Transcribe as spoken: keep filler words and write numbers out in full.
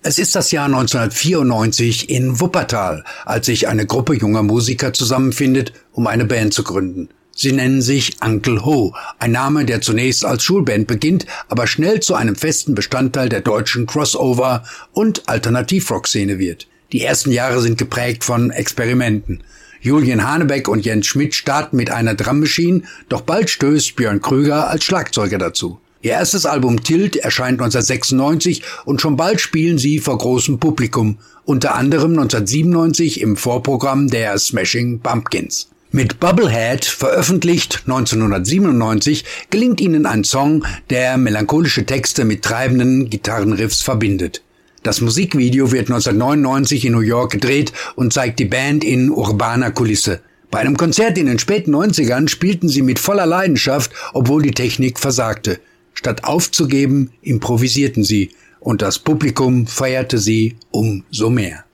Es ist das Jahr neunzehnhundertvierundneunzig in Wuppertal, als sich eine Gruppe junger Musiker zusammenfindet, um eine Band zu gründen. Sie nennen sich Uncle Ho, ein Name, der zunächst als Schulband beginnt, aber schnell zu einem festen Bestandteil der deutschen Crossover- und Alternativrock-Szene wird. Die ersten Jahre sind geprägt von Experimenten. Julian Hanebeck und Jens Schmidt starten mit einer Drum Machine, doch bald stößt Björn Krüger als Schlagzeuger dazu. Ihr erstes Album Tilt erscheint neunzehnhundertsechsundneunzig und schon bald spielen sie vor großem Publikum, unter anderem neunzehnhundertsiebenundneunzig im Vorprogramm der Smashing Pumpkins. Mit Bubblehead, veröffentlicht neunzehnhundertsiebenundneunzig, gelingt ihnen ein Song, der melancholische Texte mit treibenden Gitarrenriffs verbindet. Das Musikvideo wird neunzehnhundertneunundneunzig in New York gedreht und zeigt die Band in urbaner Kulisse. Bei einem Konzert in den späten neunzigern spielten sie mit voller Leidenschaft, obwohl die Technik versagte. Statt aufzugeben, improvisierten sie, und das Publikum feierte sie umso mehr.